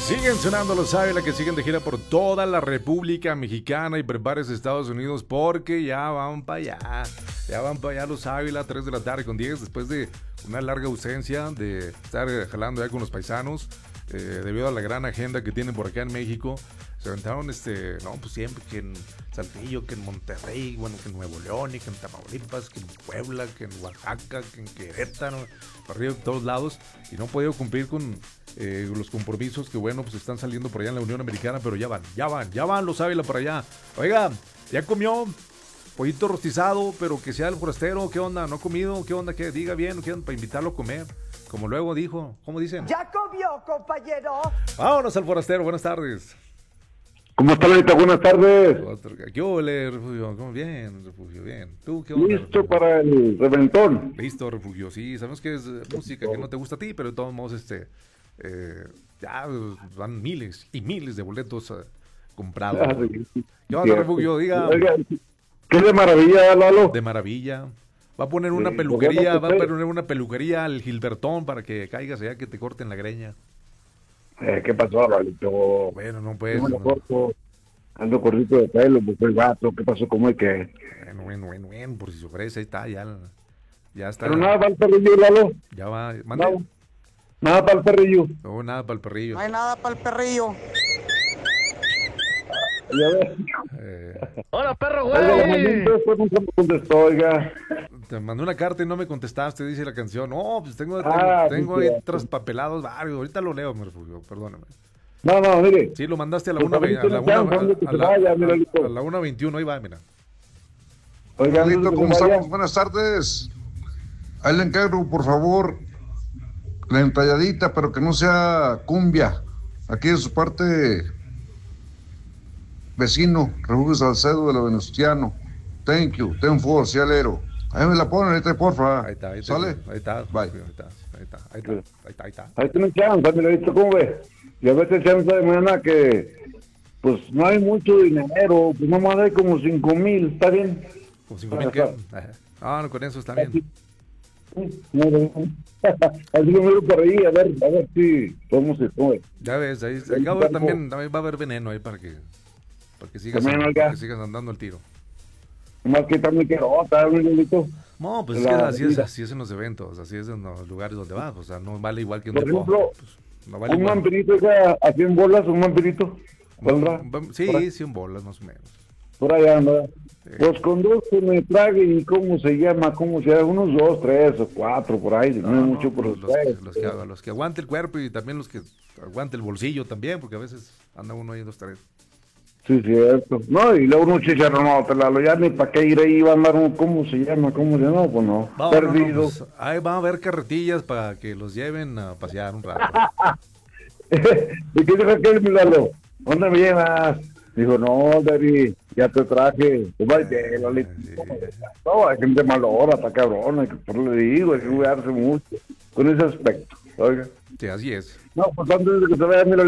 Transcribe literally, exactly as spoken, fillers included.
Siguen sonando los Ávila, que siguen de gira por toda la República Mexicana y prepárese Estados Unidos porque ya van para allá. Ya van para allá los Ávila, tres de la tarde con diez, después de una larga ausencia de estar jalando ya con los paisanos, eh, debido a la gran agenda que tienen por acá en México. Se aventaron, este, no, pues siempre que en Saltillo, que en Monterrey, bueno, que en Nuevo León, y que en Tamaulipas, que en Puebla, que en Oaxaca, que en Querétaro, para arriba de todos lados, y no han podido cumplir con eh, los compromisos que, bueno, pues están saliendo por allá en la Unión Americana, pero ya van, ya van, ya van los Ávila para allá. Oiga, ¿ya comió? Pollito rostizado, pero que sea el forastero, ¿qué onda? ¿No ha comido? ¿Qué onda? ¿Qué? Diga bien, ¿qué onda? Para invitarlo a comer, como luego dijo, ¿cómo dicen? ¿Ya comió, compañero? Vámonos al forastero, buenas tardes. ¿Cómo está, Lalita? Buenas tardes. ¿Qué ole, Refugio? ¿Cómo? Bien, Refugio, bien. ¿Tú qué onda? Listo Refugio? para el reventón. Listo, Refugio. Sí, sabemos que es música que no te gusta a ti, pero de todos modos, este, eh, ya van miles y miles de boletos uh, comprados. Ah, sí, ¿Qué onda, cierto. Refugio? Diga. Oiga, ¿qué de maravilla, Lalo? De maravilla. Va a poner una Sí, peluquería, pues, va a poner una peluquería al Gilbertón para que caigas allá, que te corten la greña. Eh, ¿Qué pasó, Lalito? Bueno, no puedes. Yo me lo No. corto. Ando cortito de pelo, pues el gato. ¿Qué pasó? ¿Cómo es que? Bueno, bueno, bueno, bueno, por si se ofrece, ahí está, ya, ya está. Pero nada para el perrillo, Lalo. Ya va, mande. Nada, nada para el perrillo. No, nada para el perrillo. No hay nada para el perrillo. Ya ves. Eh, ¡Hola, perro, Oiga, le mandé un güey! texto, nunca me contestó, oiga. te mandé una carta y no me contestaste, dice la canción. No, pues tengo, tengo, Ah, tengo sí, ahí sí. traspapelados varios. Ahorita lo leo, me refugio, perdóname. No, no, mire. Sí, lo mandaste a la Pues una, ahorita a la no una, están, a la- que a se la- vaya, mira, Lito. a la una veintiuno, ahí va, mira. Oiga, Carlito, antes de que ¿cómo se vaya, estamos? Buenas tardes. Ahí le encargo, por favor, la entalladita, pero que no sea cumbia. Aquí de su parte, vecino, Refugio Salcedo de la Venustiano. Thank you, ten for, cialero. Ahí me la ponen, ahí está, porfa. Ahí está, ahí está. ¿Sale? Ahí está, Bye. refugio, ahí está, ahí está, ahí está, ahí está, ahí está. ahí tiene chance, mira, Lito, ¿cómo ves? Y a veces chance de mañana que, pues, no hay mucho dinero, pues nomás hay como cinco mil, ¿está bien? ¿Con cinco mil qué? Ajá. Ah, no, con eso está bien. Así que me voy por ahí, a ver, a ver si podemos ir, ¿cómo ves? Ya ves, ahí, Ahí acabo de- está, también, también va a haber veneno ahí para que, para que sigas, Veneno, oiga. para que sigas andando el tiro. Nomás que está muy querota, Lito. No, pues es La que así es, vida. así es en los eventos, así es en los lugares donde vas, o sea, no vale igual que un Por deporte. ejemplo, Pues, no vale Un igual. vampirito, oiga, a cien bolas, un vampirito. ¿Verdad? Va- Por Sí, ahí. sí, un bolas más o menos. Por allá, ¿verdad? Sí. Pues con dos que me traguen, ¿y cómo se llama? ¿Cómo se llama? Unos dos, tres o cuatro por ahí, no, No, es no, mucho por pues los, ustedes. que, los, que, los que aguante el cuerpo y también los que aguante el bolsillo también, porque a veces anda uno ahí dos, tres. Sí, cierto. No, y luego unos chicharronotes, Lalo, ya ni para qué ir ahí, va a andar un, ¿cómo se llama? ¿Cómo se llama? Pues no, No, no, no, perdido. pues, ahí van a haber carretillas para que los lleven a pasear un rato. ¿Y qué dijo aquel, mi Lalo? ¿Dónde me llevas? Dijo, no, Dari, ya te traje. Pues vaya, Lalito. sí. No, hay gente malora, está cabrona, que por le digo, hay que cuidarse mucho con ese aspecto, oiga. Sí, así es. No, pues antes de que se vaya, mira,